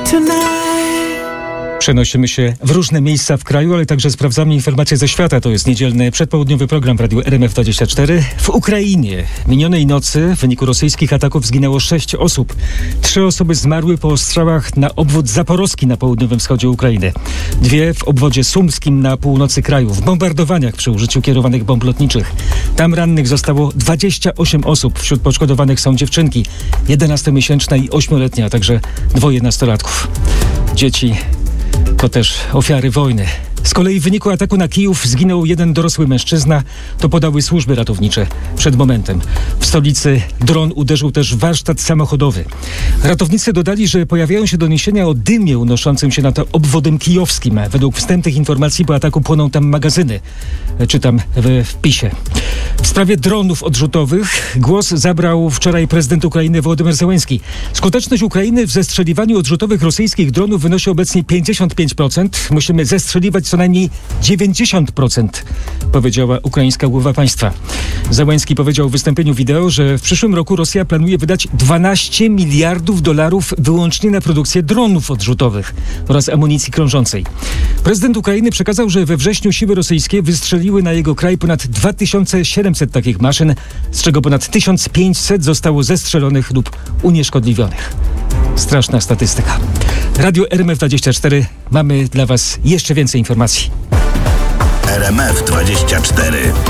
Przenosimy się w różne miejsca w kraju, ale także sprawdzamy informacje ze świata. To jest niedzielny przedpołudniowy program w radiu RMF24. W Ukrainie minionej nocy w wyniku rosyjskich ataków zginęło 6 osób. 3 osoby zmarły po ostrzałach na obwód zaporowski na południowym wschodzie Ukrainy. 2 w obwodzie sumskim na północy kraju. W bombardowaniach przy użyciu kierowanych bomb lotniczych. Tam rannych zostało 28 osób. Wśród poszkodowanych są dziewczynki 11-miesięczna i 8-letnia, a także 2 nastolatków. Dzieci to też ofiary wojny. Z kolei w wyniku ataku na Kijów zginął 1 dorosły mężczyzna. To podały służby ratownicze przed momentem. W stolicy dron uderzył też w warsztat samochodowy. Ratownicy dodali, że pojawiają się doniesienia o dymie unoszącym się nad obwodem kijowskim. Według wstępnych informacji po ataku płoną tam magazyny. Czytam w wpisie. W sprawie dronów odrzutowych głos zabrał wczoraj prezydent Ukrainy Wołodymyr Zełenski. Skuteczność Ukrainy w zestrzeliwaniu odrzutowych rosyjskich dronów wynosi obecnie 55%. Musimy zestrzeliwać co najmniej 90%, powiedziała ukraińska głowa państwa. Zełenski powiedział w wystąpieniu wideo, że w przyszłym roku Rosja planuje wydać $12 miliardów wyłącznie na produkcję dronów odrzutowych oraz amunicji krążącej. Prezydent Ukrainy przekazał, że we wrześniu siły rosyjskie wystrzeliły na jego kraj ponad 2700 takich maszyn, z czego ponad 1500 zostało zestrzelonych lub unieszkodliwionych. Straszna statystyka. Radio RMF24. Mamy dla Was jeszcze więcej informacji. RMF24.